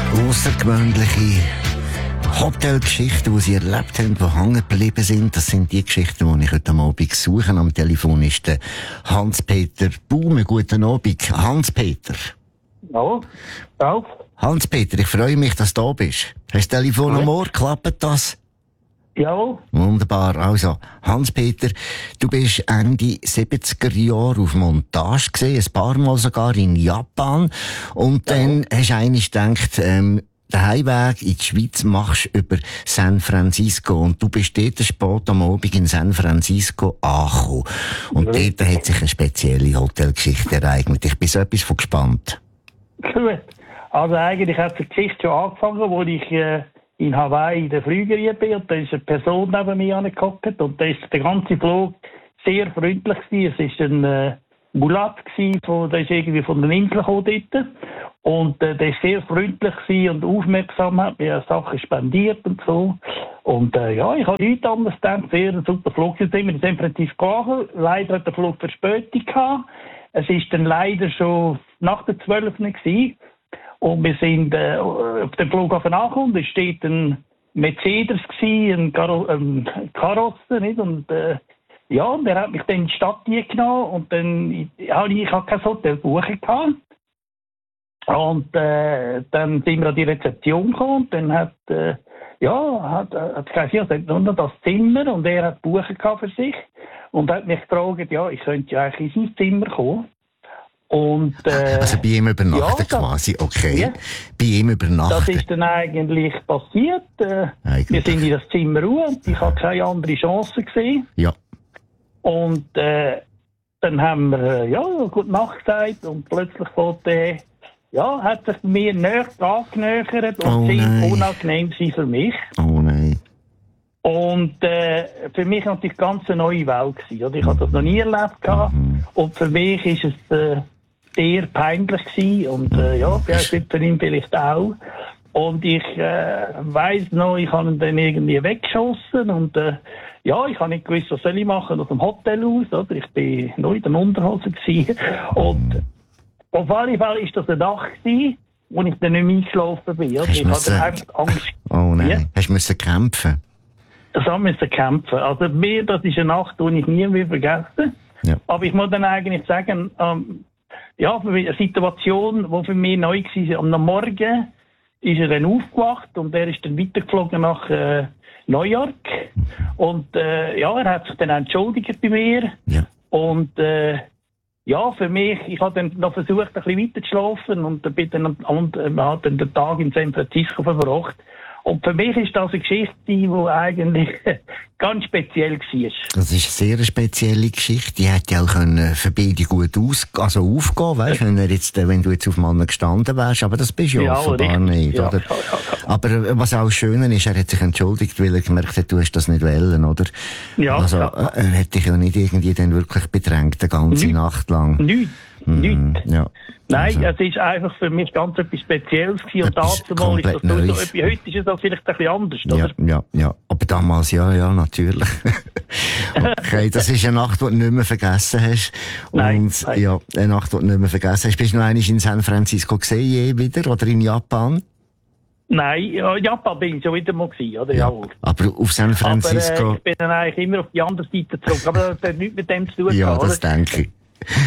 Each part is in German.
Außergewöhnliche Hotelgeschichten, die Sie erlebt haben, die hängen geblieben sind. Das sind die Geschichten, die ich heute Abend suche. Am Telefon ist der Hans-Peter Baume. Guten Abend, Hans-Peter. Hallo, Ralf. Hans-Peter, ich freue mich, dass du da bist. Hast du das Telefon am Ohr? Klappt das? Jawohl. Wunderbar. Also, Hans-Peter, du bist Ende 70er Jahre auf Montage gewesen, ein paar Mal sogar in Japan. Und dann hast du eigentlich gedacht, den Heimweg in die Schweiz machst du über San Francisco. Und du bist dort spät am Abend in San Francisco angekommen. Und dort hat sich eine spezielle Hotelgeschichte ereignet. Ich bin so etwas von gespannt. Gut. Also eigentlich hat die Geschichte schon angefangen, als ich in Hawaii in der Flügerie bin. Und da ist eine Person neben mir angehockt. Und da ist der ganze Flug sehr freundlich gewesen. Es war ein Mulat gewesen, der ist irgendwie von den Inseln gekommen dort. Und der war sehr freundlich und aufmerksam, hat mir Sachen spendiert und so. Und ja, ich habe nichts anderes gedacht. Sehr ein super Flug. Jetzt sind wir in San Francisco angekommen. Leider hat der Flug Verspätung gehabt. Es war dann leider schon nach der 12. gewesen. Und wir sind auf dem Flughafen angekommen. Da steht ein Mercedes gewesen, ein Karosse, nicht? Und ja, der hat mich dann in die Stadt genommen und dann habe ich kein Hotel buchen gehabt. Und dann sind wir an die Rezeption gekommen und dann hat gesagt, ja, es hat nur noch das Zimmer und er hat buchen gehabt für sich und hat mich gefragt, ja, ich könnte ja eigentlich in sein Zimmer kommen. Und, also bei ihm übernachten quasi, okay. Ja. Bei ihm übernachten. Das ist dann eigentlich passiert. Wir sind in das Zimmer raus und ich habe keine andere Chance gesehen. Ja. Und dann haben wir gute Nacht gesagt und plötzlich hat sich mir näher angenähert und sehr unangenehm sein für mich. Oh nein. Und für mich war natürlich ganz eine neue Welt gewesen. Oder? Ich habe das noch nie erlebt gehabt. Und für mich ist es sehr peinlich gewesen. Und für ihn vielleicht auch. Und ich weiss noch, ich habe ihn dann irgendwie weggeschossen und ich habe nicht gewusst, was soll ich machen aus dem Hotel aus, oder? Ich bin noch in den Unterhosen gewesen. Und auf alle Fälle ist das eine Nacht gewesen, wo ich dann nicht mehr eingeschlafen bin. Oder? Ich hatte einfach Angst. Oh nein, ja. Hast du müssen kämpfen? Das haben wir kämpfen. Also das ist eine Nacht, die ich nie mehr vergessen. Ja. Aber ich muss dann eigentlich sagen, eine Situation, die für mich neu war, am Morgen ist er dann aufgewacht und er ist dann weitergeflogen nach New York. Und er hat sich dann entschuldigt bei mir. Ja. Und für mich, ich habe dann noch versucht, ein bisschen weiter zu schlafen und bin dann hat dann den Tag in San Francisco verbracht. Und für mich ist das eine Geschichte, die eigentlich ganz speziell war. Das ist eine sehr spezielle Geschichte. Die hätte ja auch für beide gut aufgehen, weißt du, wenn du jetzt auf Mann gestanden wärst. Aber das bist du ja offenbar nicht, ja, oder? Ja. Aber was auch schön ist, er hat sich entschuldigt, weil er gemerkt hat, du hast das nicht wollen, oder? Ja. Also, er hat dich ja nicht irgendwie dann wirklich bedrängt, die ganze Nacht lang. Nicht. Ja. Nein, es ist einfach für mich ganz etwas Spezielles gewesen. Und damals ist das so, heute ist es auch vielleicht ein bisschen anders, oder? Ja. Aber damals, ja, natürlich. Okay, das ist eine Nacht, die du nicht mehr vergessen hast. Nein. Ja, eine Nacht, die du nicht mehr vergessen hast. Bist du noch einmal in San Francisco gesehen, wieder? Oder in Japan? Nein, in Japan bin ich schon wieder mal gewesen, oder? Ja. Aber auf San Francisco... Aber ich bin dann eigentlich immer auf die andere Seite zurück. Aber das hat nichts mit dem zu tun. Ja, das denke ich.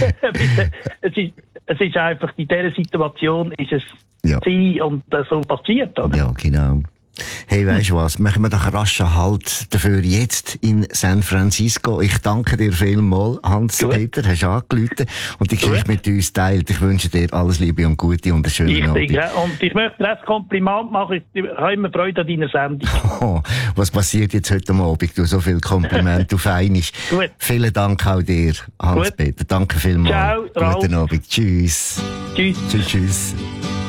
Es ist einfach, in dieser Situation ist es sie und so passiert, oder? Ja, genau. Hey, weisst du was? Machen wir doch einen raschen Halt dafür jetzt in San Francisco. Ich danke dir vielmals, Hans-Peter, hast angerufen und die Geschichte mit uns teilt. Ich wünsche dir alles Liebe und Gute und einen schönen Abend. Und ich möchte dir ein Kompliment machen. Ich habe immer Freude an deiner Sendung. Oh, was passiert jetzt heute Abend? Du so viel Kompliment, du feinisch. Vielen Dank auch dir, Hans-Peter. Danke vielmals. Ciao, Ralf. Guten Abend. Tschüss. Tschüss. Tschüss.